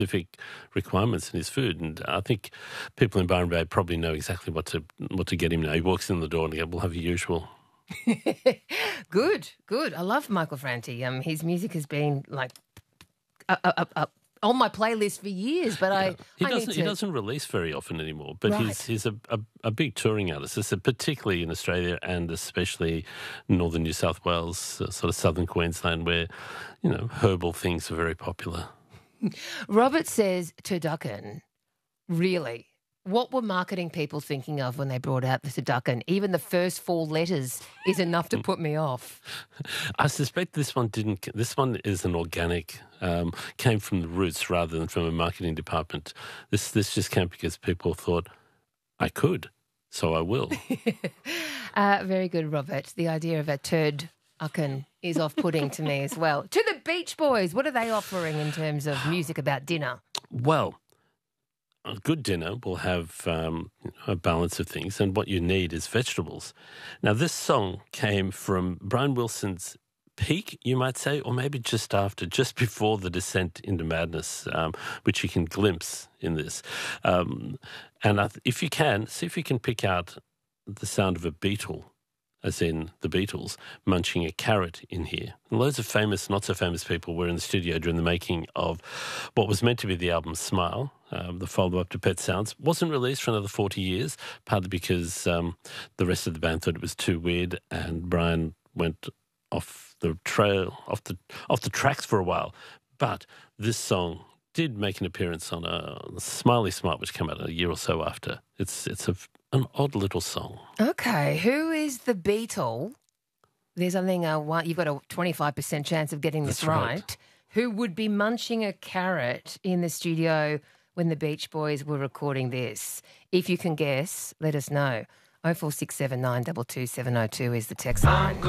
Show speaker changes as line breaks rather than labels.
specific requirements in his food. And I think people in Byron Bay probably know exactly what to get him now. He walks in the door and they go, we'll have your usual.
Good. I love Michael Franti. His music has been like on my playlist for years, but
he doesn't release very often anymore. But
Right.
he's a big touring artist, particularly in Australia and especially northern New South Wales, sort of southern Queensland, where herbal things are very popular.
Robert says turducken, really? What were marketing people thinking of when they brought out the turducken? Even the first 4 letters is enough to put me off.
I suspect this one didn't. This one is an organic, came from the roots rather than from a marketing department. This just came because people thought, I could, so I will.
Very good, Robert. The idea of a turducken is off-putting to me as well. To the Beach Boys, what are they offering in terms of music about dinner?
Well, a good dinner will have a balance of things, and what you need is vegetables. Now, this song came from Brian Wilson's peak, you might say, or maybe just before the descent into madness, which you can glimpse in this. If you can, see if you can pick out the sound of a beetle, as in the Beatles, munching a carrot in here. And loads of famous, not so famous people were in the studio during the making of what was meant to be the album Smile, the follow-up to Pet Sounds. Wasn't released for another 40 years, partly because the rest of the band thought it was too weird, and Brian went off the tracks for a while. But this song did make an appearance on a Smiley Smart, which came out a year or so after. It's an odd little song.
Okay, who is the Beatle? There's something, you've got a 25% chance of getting this
That's right.
Who would be munching a carrot in the studio when the Beach Boys were recording this? If you can guess, let us know. 0467 922 702 is the text line.